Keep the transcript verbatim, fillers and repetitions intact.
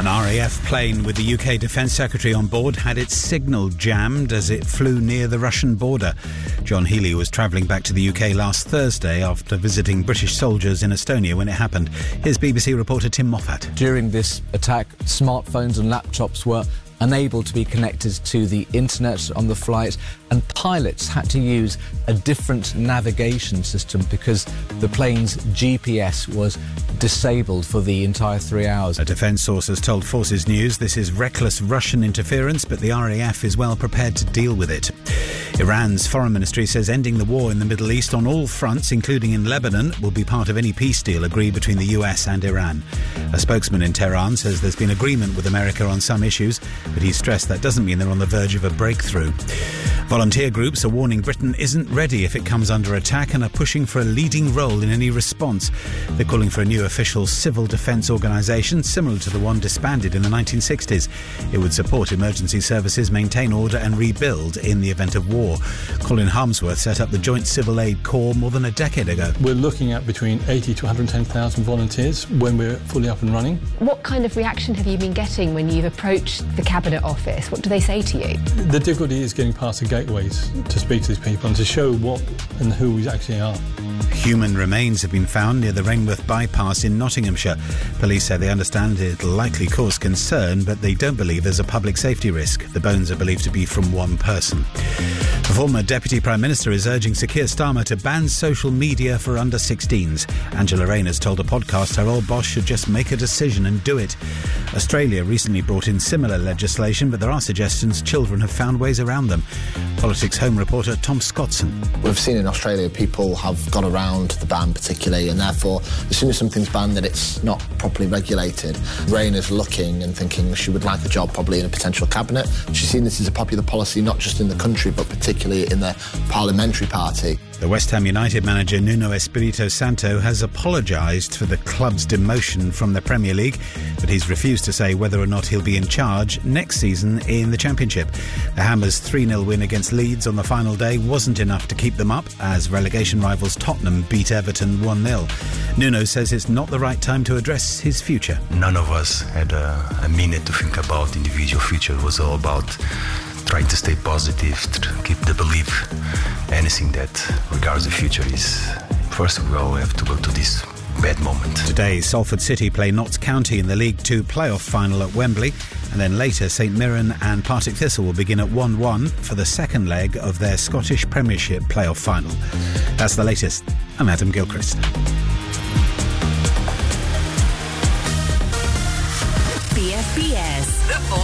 An R A F plane with the U K Defence Secretary on board had its signal jammed as it flew near the Russian border. John Healey was travelling back to the U K last Thursday after visiting British soldiers in Estonia when it happened. Here's B B C reporter Tim Moffat. During this attack, smartphones and laptops were unable to be connected to the internet on the flight, and pilots had to use a different navigation system because the plane's G P S was disabled for the entire three hours. A defence source has told Forces News this is reckless Russian interference, but the R A F is well prepared to deal with it. Iran's foreign ministry says ending the war in the Middle East on all fronts, including in Lebanon, will be part of any peace deal agreed between the U S and Iran. A spokesman in Tehran says there's been agreement with America on some issues, but he's stressed that doesn't mean they're on the verge of a breakthrough. Volunteer groups are warning Britain isn't ready if it comes under attack and are pushing for a leading role in any response. They're calling for a new official civil defence organisation similar to the one disbanded in the nineteen sixties. It would support emergency services, maintain order and rebuild in the event of war. Colin Harmsworth set up the Joint Civil Aid Corps more than a decade ago. We're looking at between eighty to one hundred ten thousand volunteers when we're fully up and running. What kind of reaction have you been getting when you've approached the Cabinet Office? What do they say to you? The difficulty is getting past the gateways to speak to these people and to show what and who we actually are. Human remains have been found near the Rainworth bypass in Nottinghamshire. Police say they understand it'll likely cause concern, but they don't believe there's a public safety risk. The bones are believed to be from one person. The former Deputy Prime Minister is urging Sir Keir Starmer to ban social media for under sixteens. Angela Rayner's told a podcast her old boss should just make a decision and do it. Australia recently brought in similar legislation, but there are suggestions children have found ways around them. Politics Home reporter Tom Scottson. We've seen in Australia people have got around the ban particularly, and therefore as soon as something's banned that it's not properly regulated. Rayner's looking and thinking she would like a job probably in a potential cabinet. She's seen this as a popular policy not just in the country but particularly in the parliamentary party. The West Ham United manager Nuno Espirito Santo has apologised for the club's demotion from the Premier League, but he's refused to say whether or not he'll be in charge next season in the Championship. The Hammers' three nil win against Leeds on the final day wasn't enough to keep them up as relegation rivals Tottenham beat Everton one nil. Nuno says it's not the right time to address his future. None of us had a, a minute to think about individual future. It was all about trying to stay positive, to keep the belief. Anything that regards the future is, first of all, we have to go to this bad moment. Today, Salford City play Notts County in the League Two playoff final at Wembley, and then later St Mirren and Partick Thistle will begin at one one for the second leg of their Scottish Premiership playoff final. That's the latest. I'm Adam Gilchrist. B F B S. The